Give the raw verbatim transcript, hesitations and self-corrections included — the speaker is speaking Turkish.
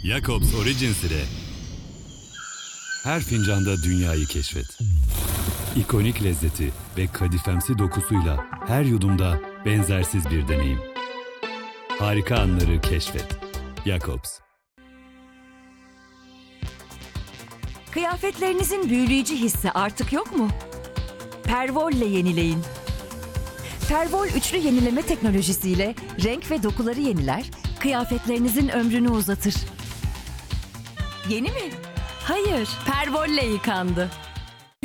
Jacobs Origins ile her fincanda dünyayı keşfet. İkonik lezzeti ve kadifemsi dokusuyla her yudumda benzersiz bir deneyim. Harika anları keşfet. Jacobs. Kıyafetlerinizin büyüleyici hissi artık yok mu? Pervol ile yenileyin. Pervol üçlü yenileme teknolojisiyle renk ve dokuları yeniler, kıyafetlerinizin ömrünü uzatır. Yeni mi? Hayır, Pervol ile yıkandı.